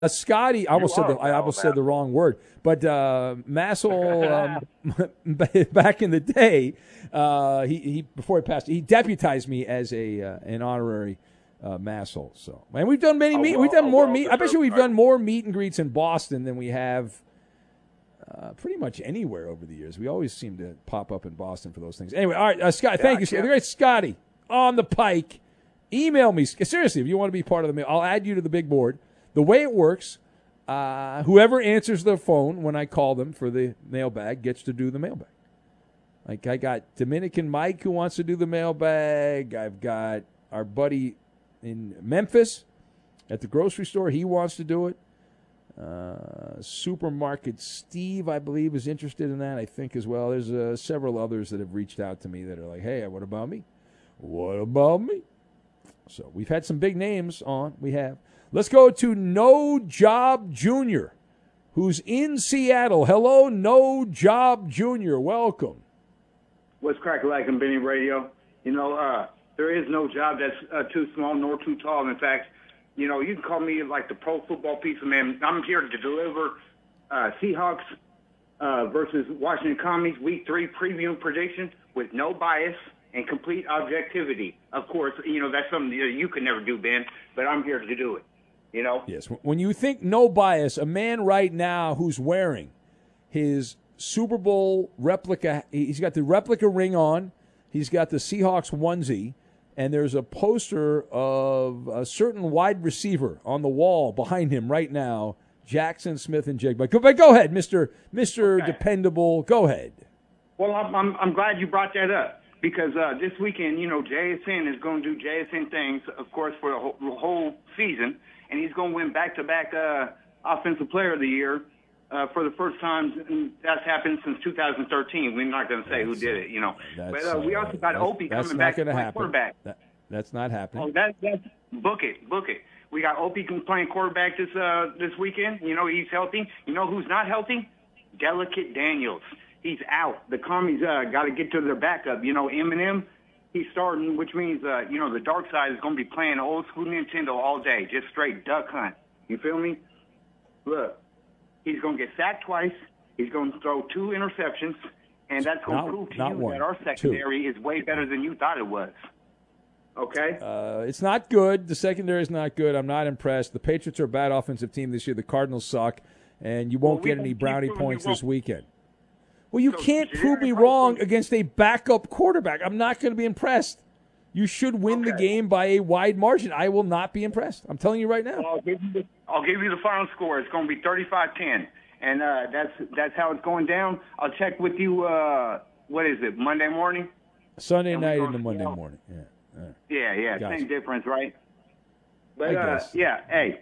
Scotty, I almost said the wrong word, but Massel, back in the day, he before he passed, he deputized me as an honorary Massel. So, and we've done we've done more meet. I bet you we've done more meet and greets in Boston than we have pretty much anywhere over the years. We always seem to pop up in Boston for those things. Anyway, all right, Scott, thank you, the great Scotty on the Pike. Email me seriously if you want to be part of the mail. I'll add you to the big board. The way it works, whoever answers the phone when I call them for the mailbag gets to do the mailbag. Like I got Dominican Mike who wants to do the mailbag. I've got our buddy in Memphis at the grocery store. He wants to do it. Supermarket Steve, I believe, is interested in that, I think, as well. There's several others that have reached out to me that are like, hey, what about me? What about me? So we've had some big names on. We have. Let's go to No Job Jr., who's in Seattle. Hello, No Job Jr. Welcome. What's cracking like in Benny Radio? You know, there is no job that's too small nor too tall. In fact, you know, you can call me like the pro football pizza man. I'm here to deliver Seahawks versus Washington Commies Week 3 preview prediction with no bias and complete objectivity. Of course, you know, that's something you could never do, Ben, but I'm here to do it. You know? Yes. When you think no bias, a man right now who's wearing his Super Bowl replica, he's got the replica ring on, he's got the Seahawks onesie, and there's a poster of a certain wide receiver on the wall behind him right now, Jackson Smith and Jigba. Go ahead, Mr. Okay. Dependable. Go ahead. Well, I'm glad you brought that up. Because this weekend, you know, JSN is going to do JSN things, of course, for the whole season. And he's going to win back-to-back Offensive Player of the Year for the first time. And that's happened since 2013. We're not going to say who did it, you know. But we also got Opie coming back to play quarterback. That's not happening. Oh, that's book it. We got Opie playing quarterback this weekend. You know, he's healthy. You know who's not healthy? Delicate Daniels. He's out. The Commies got to get to their backup. You know, Eminem, he's starting, which means, you know, the dark side is going to be playing old school Nintendo all day, just straight duck hunt. You feel me? Look, he's going to get sacked twice. He's going to throw 2 interceptions, and that's going to prove to you that our secondary is way better than you thought it was. Okay? It's not good. The secondary is not good. I'm not impressed. The Patriots are a bad offensive team this year. The Cardinals suck, and you won't get any brownie points this weekend. Well, you can't prove me wrong against a backup quarterback. I'm not going to be impressed. You should win the game by a wide margin. I will not be impressed. I'm telling you right now. Well, I'll give you the final score. It's going to be 35-10, and that's how it's going down. I'll check with you, what is it, Monday morning? Sunday night into Monday morning. Yeah. Same difference, right? But, yeah, hey.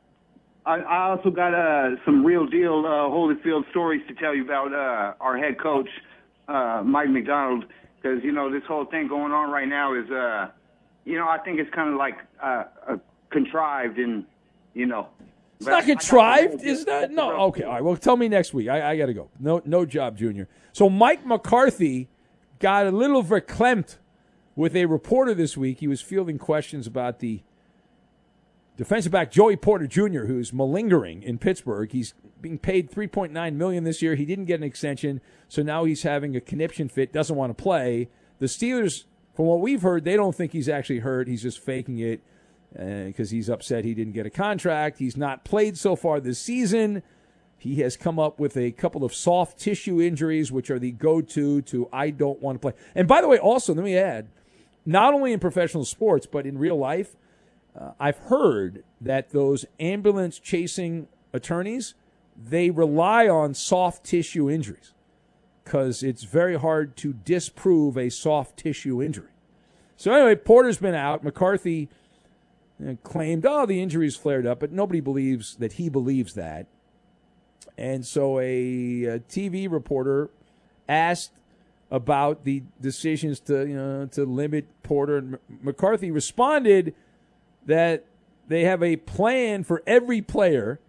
I also got some real deal Holyfield stories to tell you about our head coach, Mike McDonald, because, you know, this whole thing going on right now is, you know, I think it's kind of like contrived and, you know. It's not contrived, is that? No, okay, all right. Well, tell me next week. I got to go. No job, Junior. So Mike McCarthy got a little verklempt with a reporter this week. He was fielding questions about the defensive back Joey Porter Jr., who's malingering in Pittsburgh. He's being paid $3.9 million this year. He didn't get an extension, so now he's having a conniption fit, doesn't want to play. The Steelers, from what we've heard, they don't think he's actually hurt. He's just faking it because he's upset he didn't get a contract. He's not played so far this season. He has come up with a couple of soft tissue injuries, which are the go-to to I don't want to play. And by the way, also, let me add, not only in professional sports, but in real life, I've heard that those ambulance-chasing attorneys, they rely on soft tissue injuries because it's very hard to disprove a soft tissue injury. So anyway, Porter's been out. McCarthy claimed, the injury's flared up, but nobody believes that he believes that. And so a TV reporter asked about the decisions to limit Porter, and McCarthy responded that they have a plan for every player,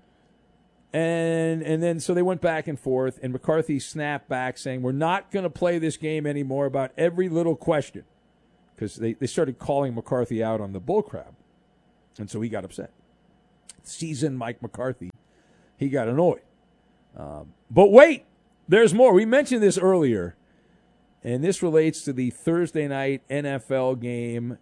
and then so they went back and forth, and McCarthy snapped back saying, we're not going to play this game anymore about every little question, because they started calling McCarthy out on the bullcrap, and so he got upset. seasoned Mike McCarthy, he got annoyed. But wait, there's more. We mentioned this earlier, and this relates to the Thursday night NFL game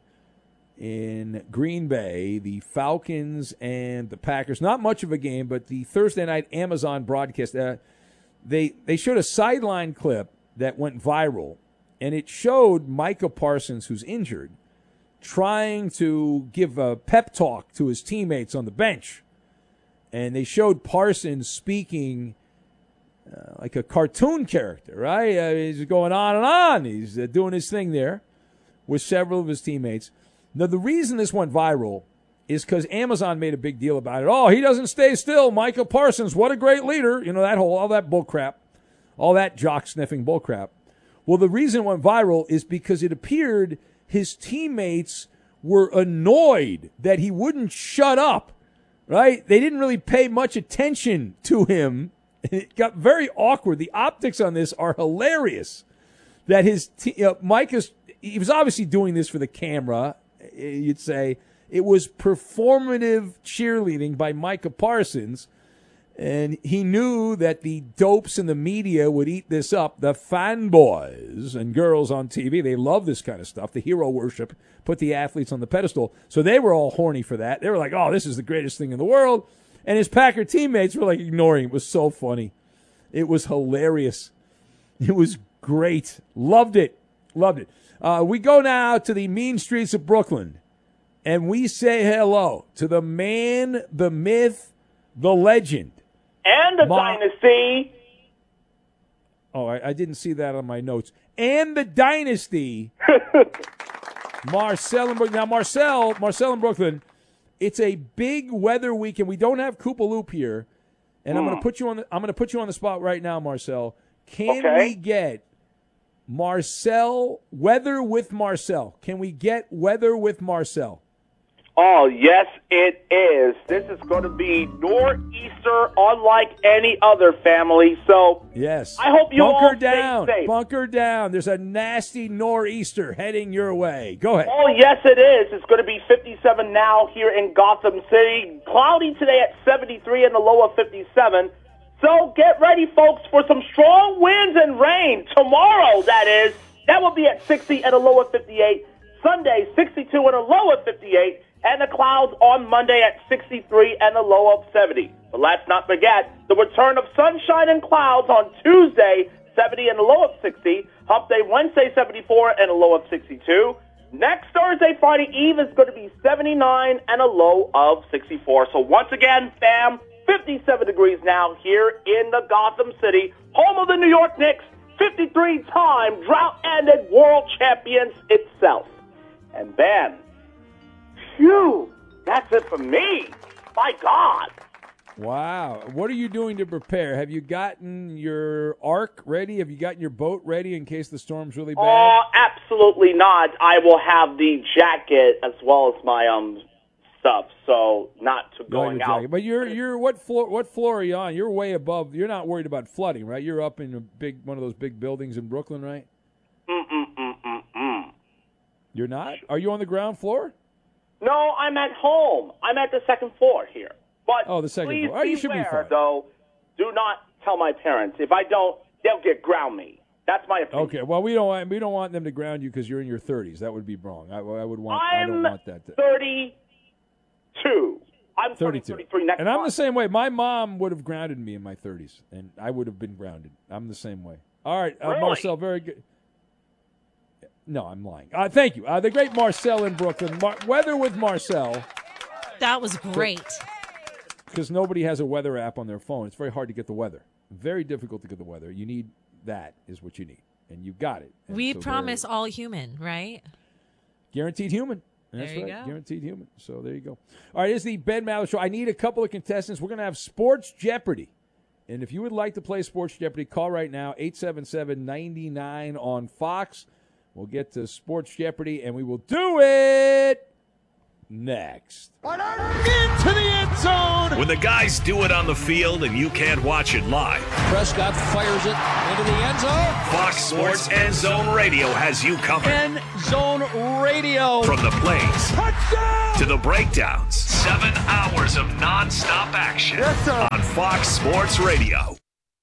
in Green Bay, the Falcons and the Packers. Not much of a game, but the Thursday night Amazon broadcast. They showed a sideline clip that went viral, and it showed Micah Parsons, who's injured, trying to give a pep talk to his teammates on the bench. And they showed Parsons speaking like a cartoon character, right? He's going on and on. He's doing his thing there with several of his teammates. Now, the reason this went viral is because Amazon made a big deal about it. Oh, he doesn't stay still. Micah Parsons, what a great leader. You know, all that bull crap, all that jock-sniffing bull crap. Well, the reason it went viral is because it appeared his teammates were annoyed that he wouldn't shut up, right? They didn't really pay much attention to him. It got very awkward. The optics on this are hilarious. That Micah's, he was obviously doing this for the camera, you'd say. It was performative cheerleading by Micah Parsons. And he knew that the dopes in the media would eat this up. The fanboys and girls on TV, they love this kind of stuff. The hero worship, put the athletes on the pedestal. So they were all horny for that. They were like, oh, this is the greatest thing in the world. And his Packer teammates were like ignoring it. It was so funny. It was hilarious. It was great. Loved it. Loved it. We go now to the mean streets of Brooklyn. And we say hello to the man, the myth, the legend. And the dynasty. Oh, I didn't see that on my notes. And the dynasty. Marcel in Brooklyn. Now, Marcel in Brooklyn, it's a big weather weekend. We don't have Koopa Loop here. And I'm going to put you on the spot right now, Marcel. Can we get weather with Marcel? Can we get weather with Marcel? Oh, yes, it is. This is going to be nor'easter unlike any other, family. So, yes. I hope you all down. Stay safe. Bunker down. There's a nasty nor'easter heading your way. Go ahead. Oh, yes, it is. It's going to be 57 now here in Gotham City. Cloudy today at 73 and a low of 57. So, get ready, folks, for some strong winds and rain. Tomorrow, that is. That will be at 60 and a low of 58. Sunday, 62 and a low of 58. And the clouds on Monday at 63 and a low of 70. But let's not forget the return of sunshine and clouds on Tuesday, 70 and a low of 60. Hump Day Wednesday, 74 and a low of 62. Next Thursday, Friday Eve is going to be 79 and a low of 64. So once again, fam, 57 degrees now here in the Gotham City, home of the New York Knicks, 53-time drought-ended world champions itself. And Ben, phew, that's it for me. My God. Wow. What are you doing to prepare? Have you gotten your ark ready? Have you gotten your boat ready in case the storm's really bad? Oh, absolutely not. I will have the jacket as well as my stuff, so not to going out. But you're what floor are you on? You're way above. You're not worried about flooding, right? You're up in one of those big buildings in Brooklyn, right? You're not? Are you on the ground floor? No, I'm at home. I'm at the second floor here. But the second floor. Oh, you should be fine. Though, do not tell my parents. If I don't, they'll ground me. That's my opinion. Okay. Well, we don't want them to ground you because you're in your 30s. That would be wrong. I don't want that. 32. I'm 32. 33 next and I'm month. the same way. My mom would have grounded me in my 30s, and I would have been grounded. I'm the same way. All right, Really? Marcel, very good. No, I'm lying. Thank you. The great Marcel in Brooklyn. Weather with Marcel. That was great. Because nobody has a weather app on their phone. It's very hard to get the weather. Very difficult to get the weather. You need that is what you need. And you've got it. And We so promise all human, right? Guaranteed human. That's there you right. go. Guaranteed human. So there you go. All right, it's the Ben Maller Show. I need a couple of contestants. We're going to have Sports Jeopardy. And if you would like to play Sports Jeopardy, call right now, 877-99 on Fox. We'll get to Sports Jeopardy, and we will do it next. Into the end zone. When the guys do it on the field and you can't watch it live, Prescott fires it into the end zone. Fox Sports End Zone Radio has you covered. End Zone Radio. From the plays to the breakdowns, 7 hours of nonstop action on Fox Sports Radio.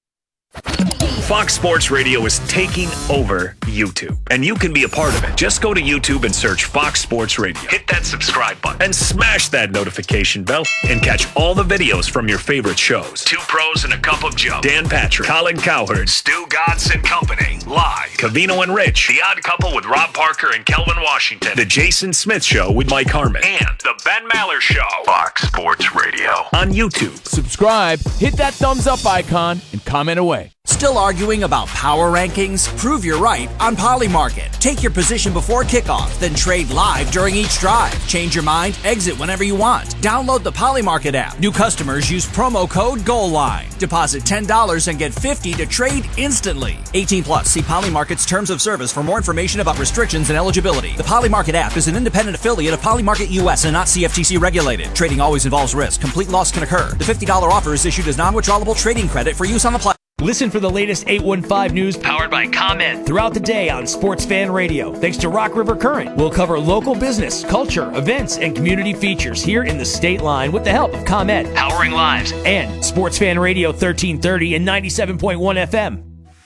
Fox Sports Radio is taking over YouTube, and you can be a part of it. Just go to YouTube and search Fox Sports Radio. Hit that subscribe button and smash that notification bell and catch all the videos from your favorite shows. Two Pros and a Cup of Joe, Dan Patrick, Colin Cowherd, Stu Godson and Company, live. Covino and Rich, The Odd Couple with Rob Parker and Kelvin Washington, The Jason Smith Show with Mike Harmon, and The Ben Maller Show. Fox Sports Radio on YouTube. Subscribe, hit that thumbs up icon, and comment away. Still arguing about power rankings? Prove you're right on Polymarket. Take your position before kickoff, then trade live during each drive. Change your mind, exit whenever you want. Download the Polymarket app. New customers use promo code GOALLINE. Deposit $10 and get $50 to trade instantly. 18 plus. See Polymarket's terms of service for more information about restrictions and eligibility. The Polymarket app is an independent affiliate of Polymarket US and not CFTC regulated. Trading always involves risk. Complete loss can occur. The $50 offer is issued as non-withdrawable trading credit for use on the platform. Listen for the latest 815 news powered by ComEd throughout the day on Sports Fan Radio. Thanks to Rock River Current, we'll cover local business, culture, events, and community features here in the state line with the help of ComEd, powering lives, and Sports Fan Radio 1330 and 97.1 FM.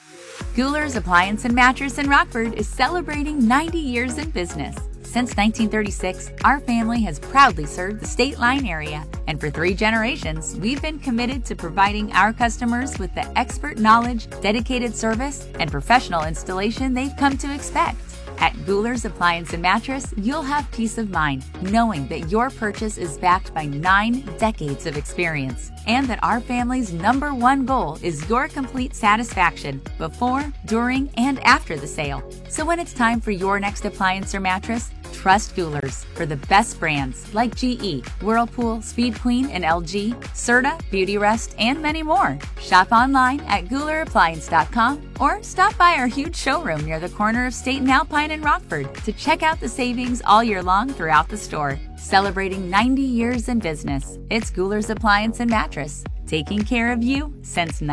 Guler's Appliance and Mattress in Rockford is celebrating 90 years in business. Since 1936, our family has proudly served the State Line area, and for 3 generations, we've been committed to providing our customers with the expert knowledge, dedicated service, and professional installation they've come to expect. At Guler's Appliance and Mattress, you'll have peace of mind knowing that your purchase is backed by 9 decades of experience, and that our family's #1 goal is your complete satisfaction before, during, and after the sale. So when it's time for your next appliance or mattress, trust Guler's for the best brands like GE, Whirlpool, Speed Queen, and LG, Serta, Beautyrest, and many more. Shop online at GulerAppliance.com or stop by our huge showroom near the corner of State and Alpine in Rockford to check out the savings all year long throughout the store. Celebrating 90 years in business, it's Guler's Appliance and Mattress, taking care of you since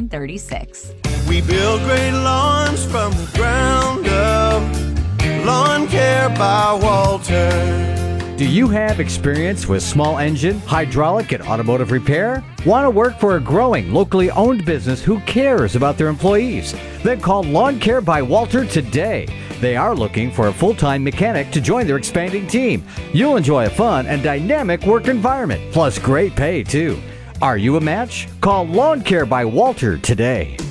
1936. We build great lawns from the ground up. Lawn Care by Walter. Do you have experience with small engine, hydraulic, and automotive repair? Want to work for a growing, locally owned business who cares about their employees? Then call Lawn Care by Walter today. They are looking for a full-time mechanic to join their expanding team. You'll enjoy a fun and dynamic work environment, plus great pay, too. Are you a match? Call Lawn Care by Walter today.